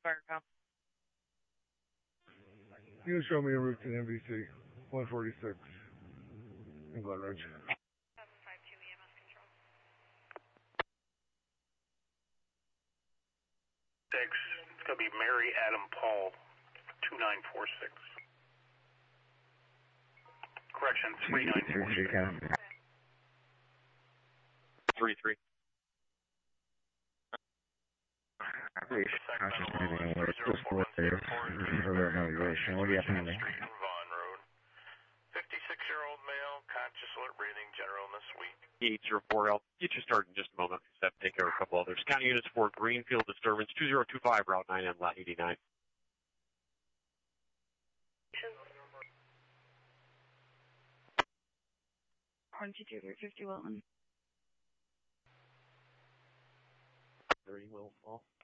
Firecom. You can show me a route to NBC 146 in Glen Ridge. 752 EMS control. 6. It's going to be Mary Adam Paul 2946. Correction, 3946. 3-3. What do you have pending? 56-year-old male, conscious, alert, breathing, general in the suite. 804L. Get you started in just a moment. Just have to take care of a couple others. County units for Greenfield disturbance 2025, Route 9M, Lot 89. Horn 2250 Wilton. 30 will fall.